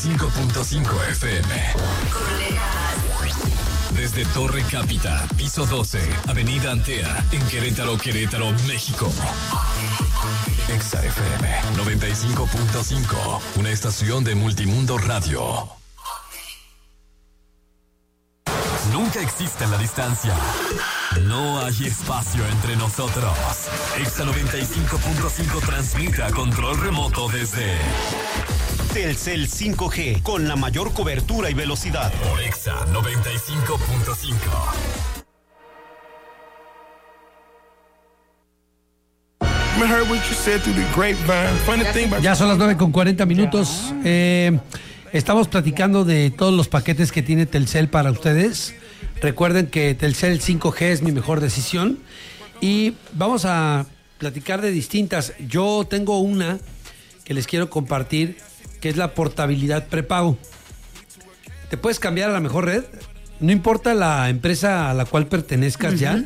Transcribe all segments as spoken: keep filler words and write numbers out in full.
cinco punto cinco F M. Desde Torre Cápita, piso doce, Avenida Antea, en Querétaro, Querétaro, México. Exa F M noventa y cinco punto cinco, una estación de Multimundo Radio. Nunca existe la distancia. No hay espacio entre nosotros. Exa noventa y cinco punto cinco transmite a control remoto desde Telcel cinco G, con la mayor cobertura y velocidad. Por Exa noventa y cinco punto cinco. Ya son las nueve con cuarenta minutos. Eh, estamos platicando de todos los paquetes que tiene Telcel para ustedes. Recuerden que Telcel cinco G es mi mejor decisión. Y vamos a platicar de distintas. Yo tengo una que les quiero compartir, que es la portabilidad prepago. Te puedes cambiar a la mejor red, no importa la empresa a la cual pertenezcas. Uh-huh. Ya.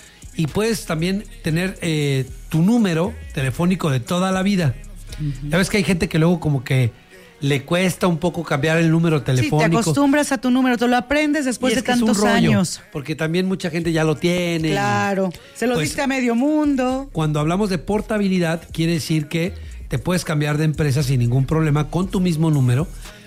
Y puedes también tener eh, tu número telefónico de toda la vida. Uh-huh. Ya ves que hay gente que luego como que le cuesta un poco cambiar el número telefónico. Sí, te acostumbras a tu número, te lo aprendes después de tantos rollo, años. Porque también mucha gente ya lo tiene. Claro, se lo pues, diste a medio mundo. Cuando hablamos de portabilidad, quiere decir que te puedes cambiar de empresa sin ningún problema con tu mismo número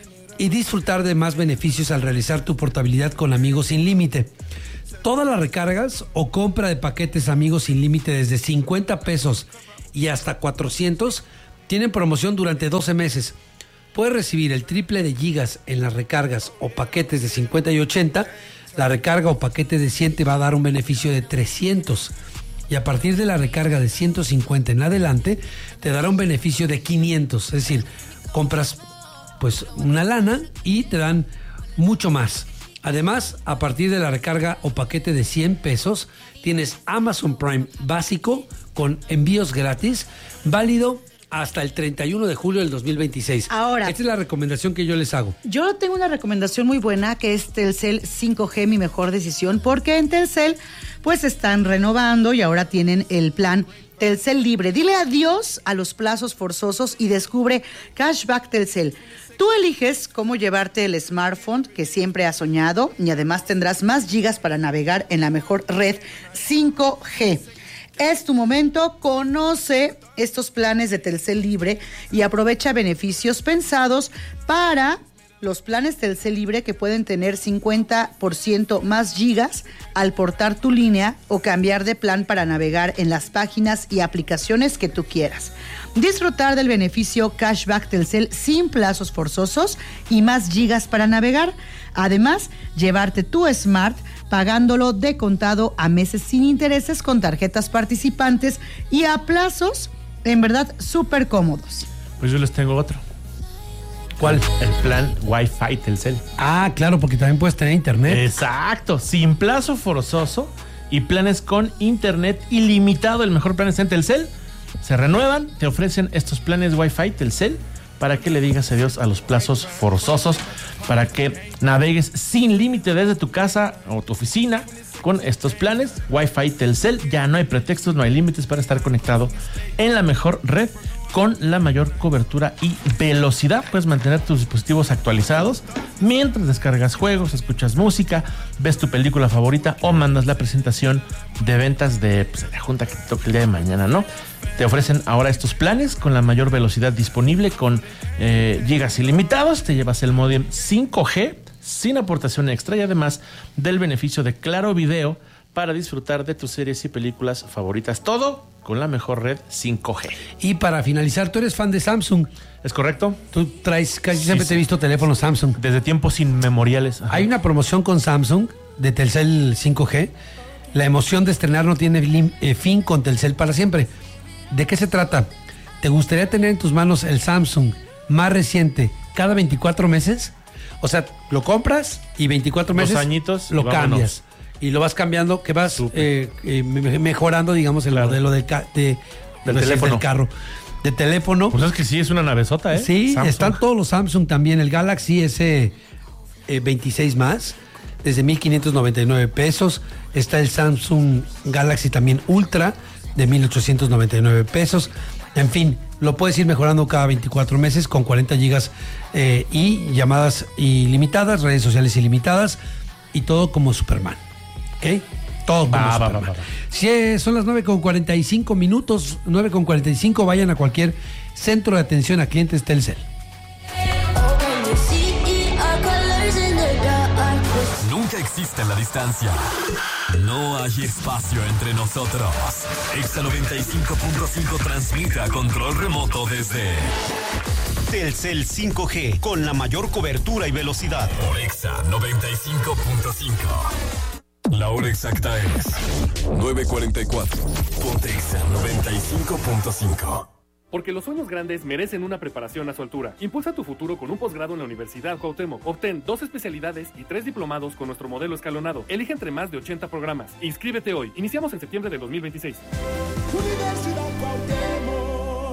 y disfrutar de más beneficios al realizar tu portabilidad con Amigos Sin Límite. Todas las recargas o compra de paquetes Amigos Sin Límite desde cincuenta pesos y hasta cuatrocientos tienen promoción durante doce meses. Puedes recibir el triple de gigas en las recargas o paquetes de cincuenta y ochenta. La recarga o paquete de cien te va a dar un beneficio de trescientos. Y a partir de la recarga de ciento cincuenta en adelante, te dará un beneficio de quinientos. Es decir, compras pues una lana y te dan mucho más. Además, a partir de la recarga o paquete de cien pesos, tienes Amazon Prime básico con envíos gratis, válido hasta el treinta y uno de julio del dos mil veintiséis. Ahora, esta es la recomendación que yo les hago. Yo tengo una recomendación muy buena, que es Telcel cinco G, mi mejor decisión, porque en Telcel pues están renovando y ahora tienen el plan Telcel Libre. Dile adiós a los plazos forzosos y descubre Cashback Telcel. Tú eliges cómo llevarte el smartphone que siempre has soñado y además tendrás más gigas para navegar en la mejor red cinco G. Es tu momento, conoce estos planes de Telcel Libre y aprovecha beneficios pensados para los planes Telcel Libre, que pueden tener cincuenta por ciento más gigas al portar tu línea o cambiar de plan para navegar en las páginas y aplicaciones que tú quieras. Disfrutar del beneficio Cashback Telcel sin plazos forzosos y más gigas para navegar. Además, llevarte tu Smart pagándolo de contado a meses sin intereses con tarjetas participantes y a plazos, en verdad, súper cómodos. Pues yo les tengo otro. ¿Cuál? El plan Wi-Fi Telcel. Ah, claro, porque también puedes tener internet. Exacto, sin plazo forzoso y planes con internet ilimitado. El mejor plan está en Telcel. Se renuevan, te ofrecen estos planes Wi-Fi Telcel para que le digas adiós a los plazos forzosos, para que navegues sin límite desde tu casa o tu oficina con estos planes Wi-Fi Telcel. Ya no hay pretextos, no hay límites para estar conectado en la mejor red con la mayor cobertura y velocidad. Puedes mantener tus dispositivos actualizados mientras descargas juegos, escuchas música, ves tu película favorita o mandas la presentación de ventas de, pues, de la junta que te toque el día de mañana, ¿no? Te ofrecen ahora estos planes con la mayor velocidad disponible, con eh, gigas ilimitados. Te llevas el módem cinco G sin aportación extra y además del beneficio de Claro Video para disfrutar de tus series y películas favoritas. Todo con la mejor red cinco G. Y para finalizar, tú eres fan de Samsung. ¿Es correcto? Tú traes, casi sí, siempre sí. te he visto teléfonos Samsung. Desde tiempos inmemoriales. Ajá. Hay una promoción con Samsung de Telcel cinco G. La emoción de estrenar no tiene lim, eh, fin con Telcel para siempre. ¿De qué se trata? ¿Te gustaría tener en tus manos el Samsung más reciente cada veinticuatro meses? O sea, lo compras y veinticuatro meses Dos añitos, lo y cambias. Y lo vas cambiando, que vas eh, eh, mejorando, digamos, el claro. modelo de, ca- de, del, teléfono. del carro. De teléfono. Pues es que sí, es una navezota, ¿eh? Sí, Samsung. Están todos los Samsung también. El Galaxy S veintiséis más, desde mil quinientos noventa y nueve pesos. Está el Samsung Galaxy también Ultra, de mil ochocientos noventa y nueve pesos. En fin, lo puedes ir mejorando cada veinticuatro meses con cuarenta gigas eh, y llamadas ilimitadas, redes sociales ilimitadas y todo como Superman. ¿Ok? Todo como Va, va, Superman. va, va, va. Si eh, son las nueve con cuarenta y cinco minutos, nueve con cuarenta y cinco, vayan a cualquier centro de atención a clientes Telcel. Nunca existe la distancia. No hay espacio entre nosotros. Exa noventa y cinco punto cinco transmite a control remoto desde Telcel cinco G, con la mayor cobertura y velocidad. por Exa noventa y cinco punto cinco. La hora exacta es nueve cuarenta y cuatro. Ponte Exa noventa y cinco punto cinco. Porque los sueños grandes merecen una preparación a su altura. Impulsa tu futuro con un posgrado en la Universidad Cuauhtémoc. Obtén dos especialidades y tres diplomados con nuestro modelo escalonado. Elige entre más de ochenta programas. Inscríbete hoy. Iniciamos en septiembre de dos mil veintiséis. Universidad Cuauhtémoc.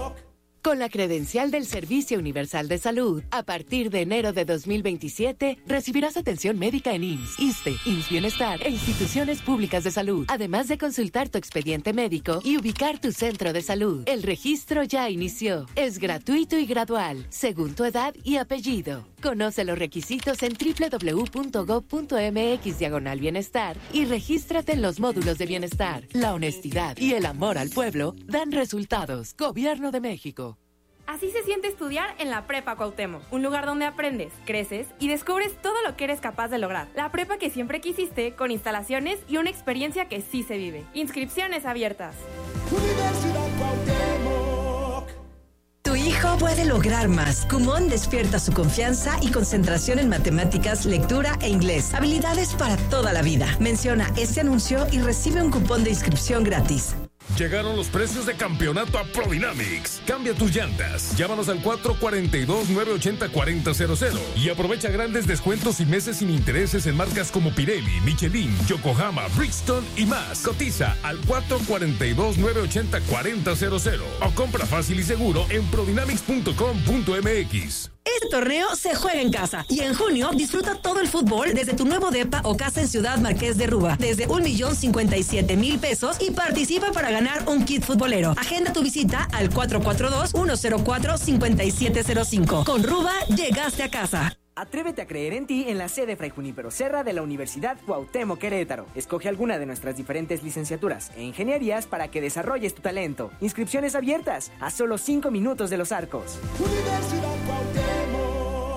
Con la credencial del Servicio Universal de Salud, a partir de enero de dos mil veintisiete, recibirás atención médica en I M S S, ISSSTE, I M S S Bienestar e instituciones públicas de salud, además de consultar tu expediente médico y ubicar tu centro de salud. El registro ya inició. Es gratuito y gradual, según tu edad y apellido. Conoce los requisitos en doble u doble u doble u punto gob punto eme equis diagonal bienestar y regístrate en los módulos de bienestar. La honestidad y el amor al pueblo dan resultados. Gobierno de México. Así se siente estudiar en la Prepa Cuauhtémoc, un lugar donde aprendes, creces y descubres todo lo que eres capaz de lograr. La prepa que siempre quisiste, con instalaciones y una experiencia que sí se vive. Inscripciones abiertas. Universidad Cuauhtémoc. Tu hijo puede lograr más. Kumon despierta su confianza y concentración en matemáticas, lectura e inglés. Habilidades para toda la vida. Menciona este anuncio y recibe un cupón de inscripción gratis. Llegaron los precios de campeonato a Prodynamics. Cambia tus llantas. Llámanos al cuatro cuatro dos, nueve ocho cero, cuatro cero cero y aprovecha grandes descuentos y meses sin intereses en marcas como Pirelli, Michelin, Yokohama, Bridgestone y más. Cotiza al cuatro cuatro dos, nueve ocho cero, cuatro cero cero o compra fácil y seguro en prodynamics punto com punto eme equis. Este torneo se juega en casa y en junio disfruta todo el fútbol desde tu nuevo depa o casa en Ciudad Marqués de Ruba desde un millón cincuenta y siete mil pesos y participa para ganar un kit futbolero. Agenda tu visita al cuatro cuatro dos, uno cero cuatro, cinco siete cero cinco. Con Ruba llegaste a casa. Atrévete a creer en ti en la sede Fray Junípero Serra de la Universidad Cuauhtémoc Querétaro. Escoge alguna de nuestras diferentes licenciaturas e ingenierías para que desarrolles tu talento. Inscripciones abiertas a solo cinco minutos de Los Arcos. Universidad Cuauhtémoc.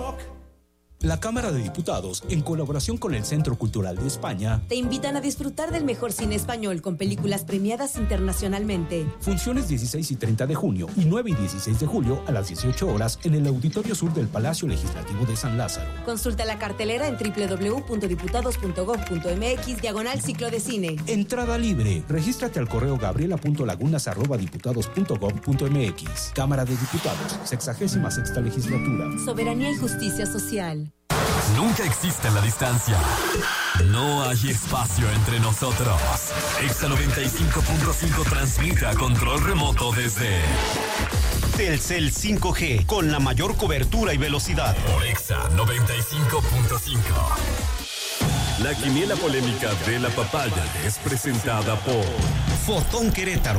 La Cámara de Diputados, en colaboración con el Centro Cultural de España, te invitan a disfrutar del mejor cine español con películas premiadas internacionalmente. Funciones dieciséis y treinta de junio y nueve y dieciséis de julio a las dieciocho horas en el Auditorio Sur del Palacio Legislativo de San Lázaro. Consulta la cartelera en doble u doble u doble u punto diputados punto gob punto eme equis diagonal ciclo de cine. Entrada libre. Regístrate al correo gabriela punto lagunas arroba diputados punto gob punto eme equis. Cámara de Diputados, sexagésima sexta legislatura. Soberanía y justicia social. Nunca existe la distancia. No hay espacio entre nosotros. Exa noventa y cinco punto cinco transmite a control remoto desde Telcel cinco G, con la mayor cobertura y velocidad. por Exa noventa y cinco punto cinco. La quiniela polémica de la papaya es presentada por Fotón Querétaro.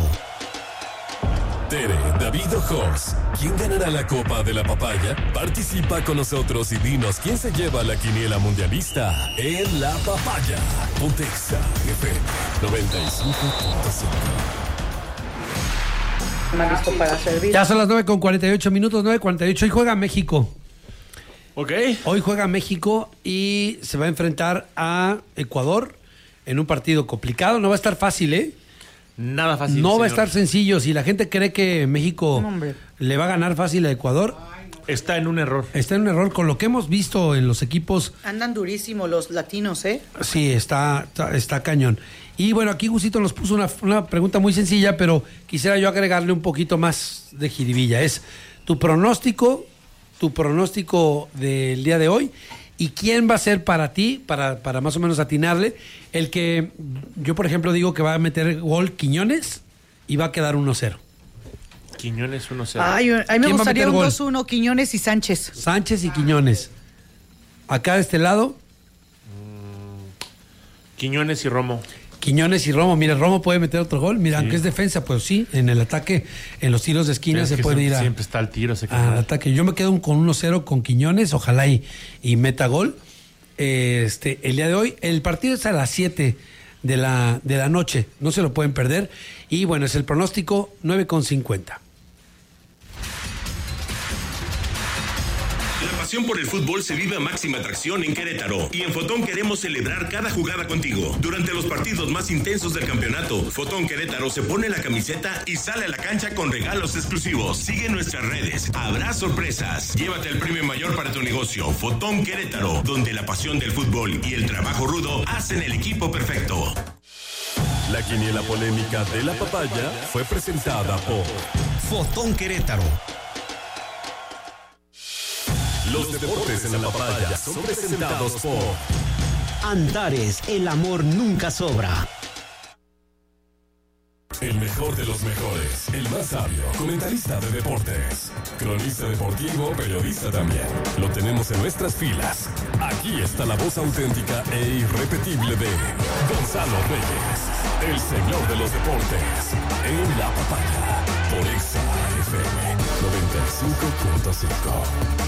Tere, David o Jos, ¿quién ganará la Copa de la Papaya? Participa con nosotros y dinos quién se lleva la quiniela mundialista en la papaya. Ponte Exa F M noventa y cinco punto cinco. Para servir. Ya son las nueve con cuarenta y ocho minutos, nueve cuarenta y ocho. Hoy juega México. Ok. Hoy juega México y se va a enfrentar a Ecuador en un partido complicado. No va a estar fácil, ¿eh? Nada fácil. No señor. va a estar sencillo. Si la gente cree que México No, hombre. le va a ganar fácil a Ecuador, Está en un error. está en un error. Con lo que hemos visto en los equipos, Andan durísimo los latinos, ¿eh? sí, está, está, está cañón. Y bueno, aquí Gusito nos puso una, una pregunta muy sencilla, pero quisiera yo agregarle un poquito más de jiribilla. Es tu pronóstico, tu pronóstico del día de hoy. ¿Y quién va a ser para ti, para, para más o menos atinarle, el que yo, por ejemplo, digo que va a meter gol Quiñones y va a quedar uno cero? Quiñones uno cero. Ay, a mí me ¿Quién va a gustaría meter un gol? dos uno, Quiñones y Sánchez. Sánchez y Quiñones. Acá de este lado, Quiñones y Romo. Quiñones y Romo. Mira, Romo puede meter otro gol. Mira, sí. aunque es defensa, pues sí, en el ataque, en los tiros de esquina se puede ir a, siempre está el tiro, se al ataque. Yo me quedo con uno cero con Quiñones, ojalá y, y meta gol. Este, el día de hoy, el partido es a las siete de la, de la noche, no se lo pueden perder. Y bueno, es el pronóstico nueve con cincuenta. La pasión por el fútbol se vive a máxima atracción en Querétaro y en Fotón queremos celebrar cada jugada contigo. Durante los partidos más intensos del campeonato, Fotón Querétaro se pone la camiseta y sale a la cancha con regalos exclusivos. Sigue nuestras redes, habrá sorpresas. Llévate el premio mayor para tu negocio. Fotón Querétaro, donde la pasión del fútbol y el trabajo rudo hacen el equipo perfecto. La quiniela polémica de la papaya fue presentada por Fotón Querétaro. Los deportes en la papaya son presentados por Antares, el amor nunca sobra. El mejor de los mejores, el más sabio, comentarista de deportes, cronista deportivo, periodista también. Lo tenemos en nuestras filas. Aquí está la voz auténtica e irrepetible de Gonzalo Reyes, el señor de los deportes, en la papaya, por Exa F M noventa y cinco punto cinco.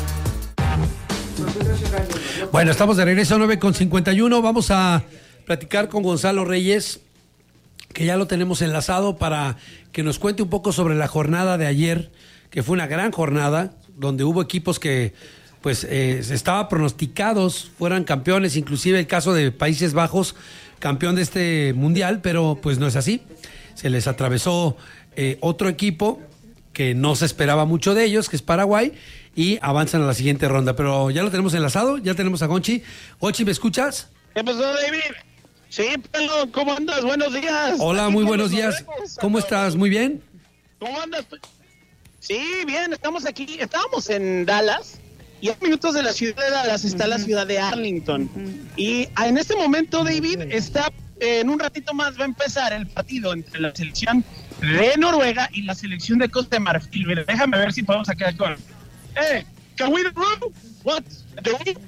Bueno, estamos de regreso a nueve con cincuenta y uno. Vamos a platicar con Gonzalo Reyes, que ya lo tenemos enlazado para que nos cuente un poco sobre la jornada de ayer, que fue una gran jornada, donde hubo equipos que pues eh, estaba pronosticados fueran campeones, inclusive el caso de Países Bajos, campeón de este mundial, pero pues no es así. Se les atravesó eh, otro equipo que no se esperaba mucho de ellos, que es Paraguay, y avanzan a la siguiente ronda. Pero ya lo tenemos enlazado, ya tenemos a Gonchi. Gonchi, ¿me escuchas? ¿Qué pasó, David? Sí, pelón, ¿cómo andas? Buenos días. Hola, Aquí muy con buenos los días. Noruegos. ¿Cómo estás? ¿Muy bien? ¿Cómo andas? Sí, bien, estamos aquí. Estábamos en Dallas y a minutos de la ciudad de Dallas está uh-huh. la ciudad de Arlington. Uh-huh. Y en este momento, David, está eh, en un ratito más va a empezar el partido entre la selección de Noruega y la selección de Costa de Marfil. Mira, déjame ver si podemos sacar el gol. Hey, can we do? What? Do we?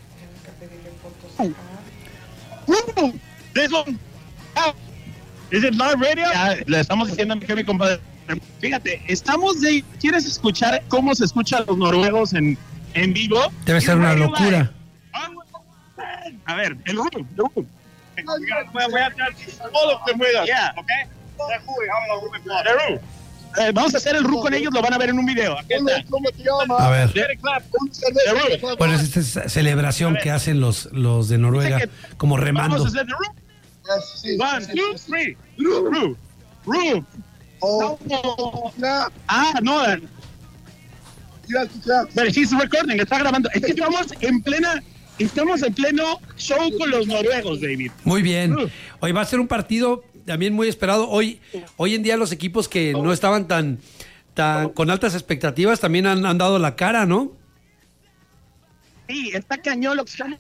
Oh. This one. Oh. Is it live radio? Ya, le estamos diciendo a mi compadre. Fíjate, estamos de... ¿Quieres escuchar cómo se escuchan los noruegos en, en vivo? Debe ser una locura. A ver, el room, el room. Voy a hacer all of them with us. Yeah. Okay. The room. Eh, vamos a hacer el R U con ellos, lo van a ver en un video. ¿Cómo te llamas? A ver. Bueno, es esta celebración que hacen los, los de Noruega, como remando. Vamos a hacer the R U. One, two, three. R U. R U. Ah, no. Pero he's recording, está grabando. Es que estamos en plena... Estamos en pleno show con los noruegos, David. Muy bien. Hoy va a ser un partido también muy esperado. Hoy, hoy en día los equipos que no estaban tan, tan con altas expectativas también han, han dado la cara, ¿no? Sí, está cañón lo que está.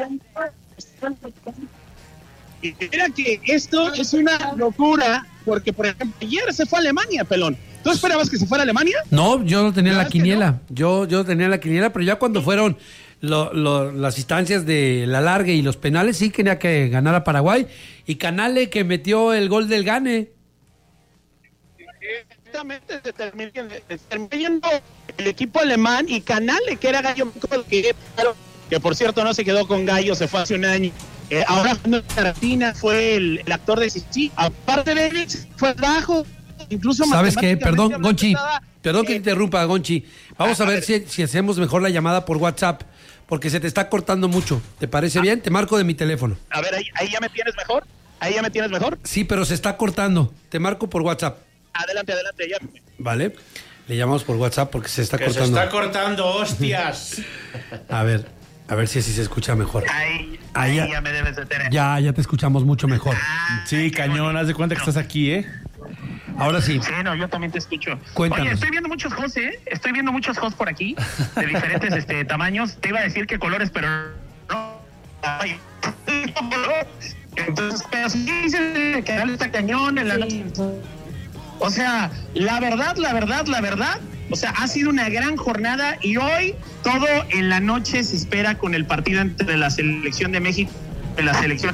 Y mira que esto es una locura, porque por ejemplo, ayer se fue a Alemania, pelón. ¿Tú esperabas que se fuera a Alemania? No, yo no tenía la quiniela. No? Yo, yo tenía la quiniela, pero ya cuando fueron Lo, lo, las instancias de la largue y los penales, sí quería que ganara Paraguay, y Canale que metió el gol del gane. Exactamente, se terminó el equipo alemán, y Canale, que era gallo, que, que por cierto no se quedó con gallo, se fue hace un año. Eh, ahora en Argentina fue el, el actor de Sisi, aparte de él, fue bajo, incluso ¿sabes qué? Perdón, Gonchi, estaba, perdón que eh, interrumpa, Gonchi. Vamos a, a ver, ver. Si, si hacemos mejor la llamada por WhatsApp, porque se te está cortando mucho. ¿Te parece ah. bien? Te marco de mi teléfono. A ver, ahí, ahí ya me tienes mejor. Ahí ya me tienes mejor. Sí, pero se está cortando. Te marco por WhatsApp. Adelante, adelante, llámame. Vale. Le llamamos por WhatsApp porque se está que cortando. Se está cortando, hostias. A ver, a ver si así se escucha mejor. Ahí, ahí ya, ya me debes de tener. Ya, ya te escuchamos mucho mejor. Ah, sí, cañón, haz de cuenta que estás aquí, ¿eh? Ahora sí. Sí, no, yo también te escucho. Cuéntanos. Oye, estoy viendo muchos hosts, ¿eh? Estoy viendo muchos hosts por aquí, de diferentes este, tamaños. Te iba a decir que colores, pero no. Ay. Entonces, pero sí dice que dale esta cañón en la noche. O sea, la verdad, la verdad, la verdad, o sea, ha sido una gran jornada, y hoy todo en la noche se espera con el partido entre la selección de México y la selección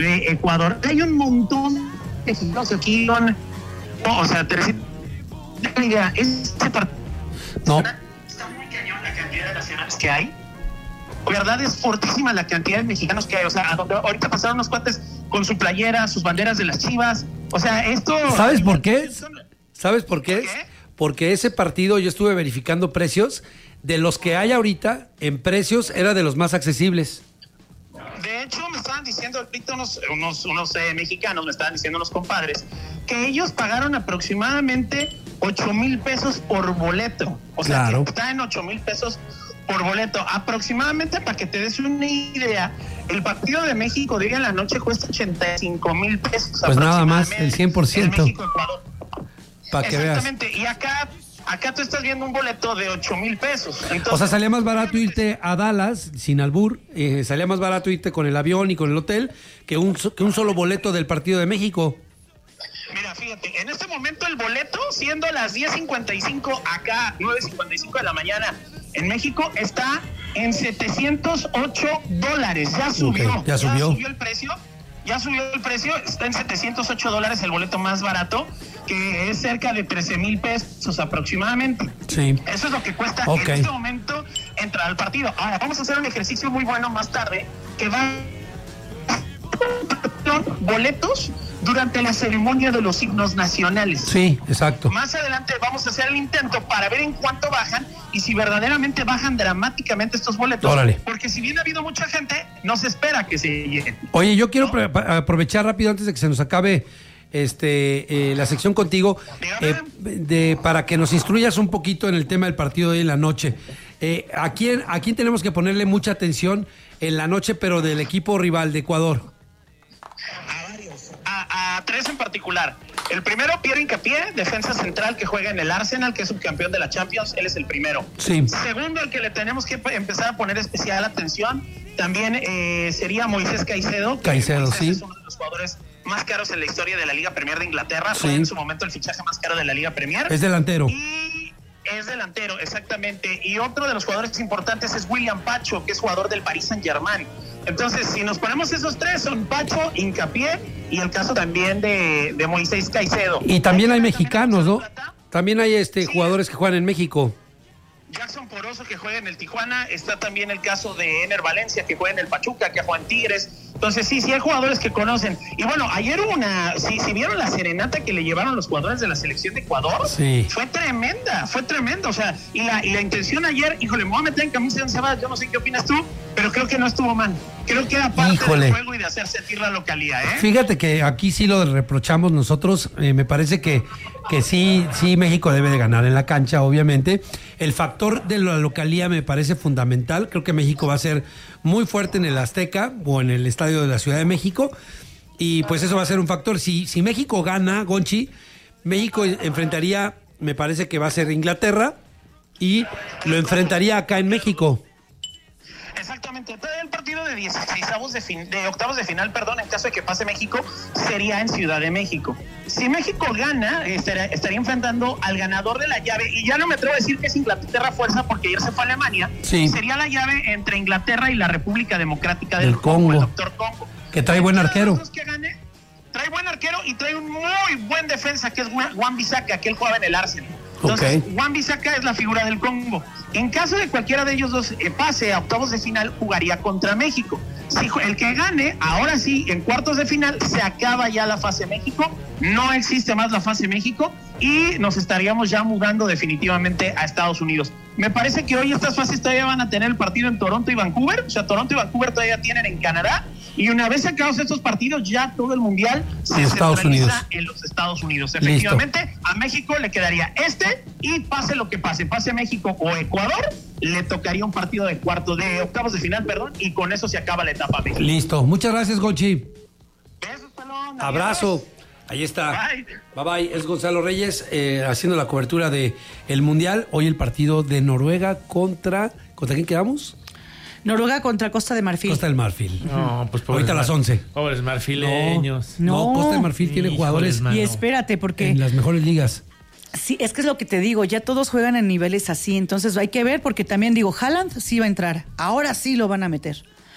de Ecuador. Hay un montón de equipos aquí, con, o sea, trescientos. Este partido no. Está muy cañón la cantidad de nacionales que hay. De verdad es fortísima la cantidad de mexicanos que hay. O sea, ahorita pasaron unos cuates con su playera, sus banderas de las Chivas. O sea, esto... ¿Sabes por qué? ¿Sabes por qué? ¿Por qué? Porque ese partido yo estuve verificando precios. De los que hay ahorita, en precios, era de los más accesibles. De hecho, me estaban diciendo ahorita unos, unos, unos eh, mexicanos, me estaban diciendo unos compadres, que ellos pagaron aproximadamente ocho mil pesos por boleto. O sea, claro. que está en ocho mil pesos por boleto. Aproximadamente, para que te des una idea, el partido de México de hoy en la noche cuesta ochenta y cinco mil pesos. Pues nada más, el cien por ciento. México-Ecuador. Para que veas. Exactamente, y acá... Acá tú estás viendo un boleto de ocho mil pesos. Entonces, o sea, salía más barato irte a Dallas, sin albur, eh, salía más barato irte con el avión y con el hotel que un, que un solo boleto del partido de México. Mira, fíjate, en este momento el boleto, siendo las diez cincuenta y cinco acá, nueve cincuenta y cinco de la mañana en México, está en setecientos ocho dólares. Ya subió. Okay, ya subió. Ya subió el precio. Ya subió el precio, está en setecientos ocho dólares el boleto más barato, que es cerca de trece mil pesos aproximadamente. Sí. Eso es lo que cuesta okay. en este momento entrar al partido. Ahora, vamos a hacer un ejercicio muy bueno más tarde, que va boletos durante la ceremonia de los himnos nacionales. Sí, exacto. Más adelante vamos a hacer el intento para ver en cuánto bajan y si verdaderamente bajan dramáticamente estos boletos. Órale. Porque si bien ha habido mucha gente, no se espera que se lleguen. Oye, yo quiero ¿no? aprovechar rápido antes de que se nos acabe este eh, la sección contigo eh, de, para que nos instruyas un poquito en el tema del partido de hoy en la noche. Eh, ¿a quién, ¿A quién tenemos que ponerle mucha atención en la noche, pero del equipo rival de Ecuador? A, a tres en particular. El primero, Pierre Hincapié, defensa central que juega en el Arsenal, que es subcampeón de la Champions. Él es el primero. Sí. Segundo, el que le tenemos que empezar a poner especial atención, también eh, sería Moisés Caicedo. Caicedo, Moisés sí. Es uno de los jugadores más caros en la historia de la Liga Premier de Inglaterra. Sí. Fue en su momento el fichaje más caro de la Liga Premier. Es delantero. Y es delantero, exactamente. Y otro de los jugadores importantes es William Pacho, que es jugador del Paris Saint-Germain. Entonces, si nos ponemos esos tres, son Pacho, Hincapié y el caso también de, de Moisés Caicedo. Y también hay mexicanos, ¿no? También hay este sí. jugadores que juegan en México. Jackson Poroso, que juega en el Tijuana. Está también el caso de Ener Valencia, que juega en el Pachuca, que juega en Tigres. Entonces, sí, sí hay jugadores que conocen. Y bueno, ayer hubo una... Si, si vieron la serenata que le llevaron los jugadores de la selección de Ecuador, sí. fue tremenda, fue tremenda. O sea, y la, y la intención ayer, híjole, me voy a meter en camisa de once varas, yo no sé qué opinas tú, pero creo que no estuvo mal. Creo que era parte híjole. del juego y de hacer sentir la localidad, ¿eh? Fíjate que aquí sí lo reprochamos nosotros. Eh, me parece que, que sí, sí México debe de ganar en la cancha, obviamente. El factor de la localía me parece fundamental. Creo que México va a ser muy fuerte en el Azteca o en el estadio de la Ciudad de México. Y pues eso va a ser un factor. Si, si México gana, Gonchi, México enfrentaría, me parece que va a ser Inglaterra y lo enfrentaría acá en México. Exactamente, el partido de dieciseisavos de, fin, de octavos de final, perdón, en caso de que pase México, sería en Ciudad de México. Si México gana, estaría, estaría enfrentando al ganador de la llave, y ya no me atrevo a decir que es Inglaterra fuerza, porque ayer se fue a Alemania, sí. Sería la llave entre Inglaterra y la República Democrática del, del Congo, Congo, el doctor Congo. Que trae buen arquero. Que gane, trae buen arquero y trae un muy buen defensa, que es Wan-Bissaka, que él juega en el Arsenal. Entonces, okay. Wan-Bissaka es la figura del Congo. En caso de cualquiera de ellos dos eh, pase a octavos de final, jugaría contra México. Si el que gane, ahora sí, en cuartos de final, se acaba ya la fase México. No existe más la fase México y nos estaríamos ya mudando definitivamente a Estados Unidos. Me parece que hoy estas fases todavía van a tener el partido en Toronto y Vancouver. O sea, Toronto y Vancouver todavía tienen en Canadá. Y una vez acabados estos partidos, ya todo el mundial se Estados Unidos. en los Estados Unidos. Efectivamente, listo. A México le quedaría este y pase lo que pase, pase México o Ecuador, le tocaría un partido de cuarto, de octavos de final, perdón, y con eso se acaba la etapa México. Listo. Muchas gracias, Gonchi. Besos, pelón. Abrazo. Ahí está. Bye. Bye bye. Es Gonzalo Reyes eh, haciendo la cobertura de el Mundial. Hoy el partido de Noruega contra... ¿Contra quién quedamos? Noruega contra Costa de Marfil. Costa del Marfil. No, pues pobres. Ahorita a las once. Pobres marfileños. No, no, Costa de Marfil tiene jugadores. Y espérate, porque... En las mejores ligas. Sí, es que es lo que te digo, ya todos juegan en niveles así, entonces hay que ver, porque también digo, Haaland sí va a entrar, ahora sí lo van a meter.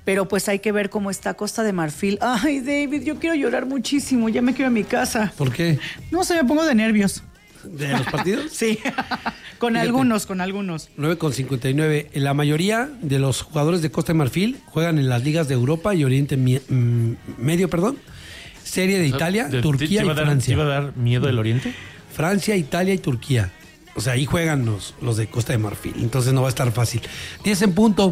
pero pues hay que ver cómo está Costa de Marfil. Ay, David, yo quiero llorar muchísimo, ya me quiero a mi casa. ¿Por qué? No sé, me pongo de nervios. ¿De los partidos? Sí, con Fíjate. algunos, con algunos. nueve con cincuenta y nueve. La mayoría de los jugadores de Costa de Marfil juegan en las ligas de Europa y Oriente Mi- mm, Medio, perdón. Serie de Italia, ¿Te- Turquía te iba y a dar- Francia. ¿Te iba a dar miedo el Oriente? Francia, Italia y Turquía. O sea, ahí juegan los, los de Costa de Marfil. Entonces no va a estar fácil. diez en punto.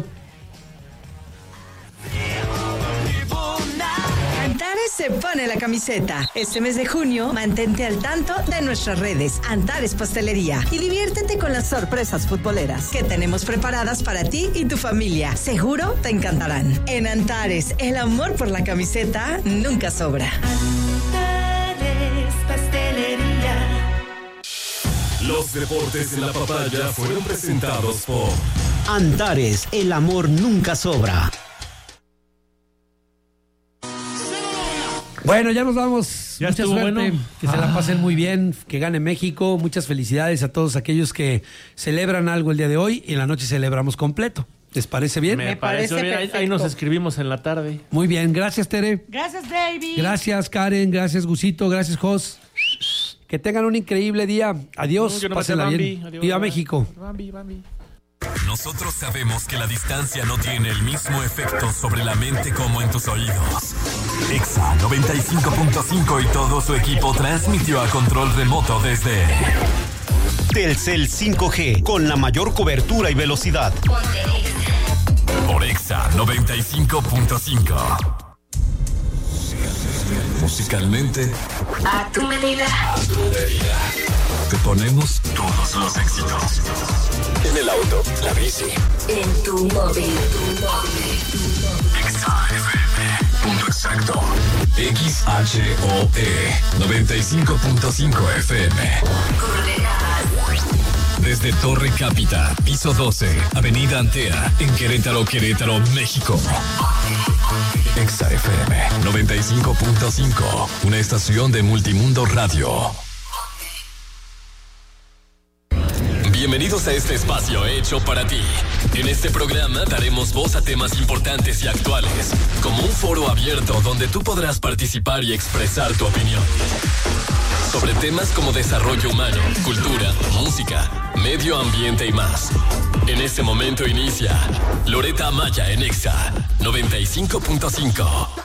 Antares se pone la camiseta. Este mes de junio, mantente al tanto de nuestras redes. Antares Pastelería. Y diviértete con las sorpresas futboleras que tenemos preparadas para ti y tu familia. Seguro te encantarán. En Antares, el amor por la camiseta nunca sobra. Antares Pastelería. Los deportes en la papaya fueron presentados por Antares, el amor nunca sobra. Bueno, ya nos vamos. Ya Mucha estuvo suerte. bueno. Que se la Ah. pasen muy bien. Que gane México. Muchas felicidades a todos aquellos que celebran algo el día de hoy y en la noche celebramos completo. ¿Les parece bien? Me, parece bien. Ahí, ahí nos escribimos en la tarde. Muy bien. Gracias, Tere. Gracias, David. Gracias, Karen. Gracias, Gusito. Gracias, Jos. Que tengan un increíble día. Adiós. Que no mate Pásenla Bambi. bien. Adiós, Viva bye. México. Bambi, Bambi. Nosotros sabemos que la distancia no tiene el mismo efecto sobre la mente como en tus oídos. Exa noventa y cinco punto cinco y todo su equipo transmitió a control remoto desde Telcel cinco G, con la mayor cobertura y velocidad. por Exa noventa y cinco punto cinco. Musicalmente, A tu medida. a tu medida. Te ponemos todos los éxitos. En el auto, la bici. En tu móvil. Exa F M. Punto exacto. X H O E noventa y cinco punto cinco F M. Desde Torre Cápita, piso doce, Avenida Antea, en Querétaro, Querétaro, México. Exa F M noventa y cinco punto cinco, una estación de Multimundo Radio. Bienvenidos a este espacio hecho para ti. En este programa daremos voz a temas importantes y actuales, como un foro abierto donde tú podrás participar y expresar tu opinión. Sobre temas como desarrollo humano, cultura, música, medio ambiente y más. En este momento inicia Loreta Amaya en Exa noventa y cinco punto cinco.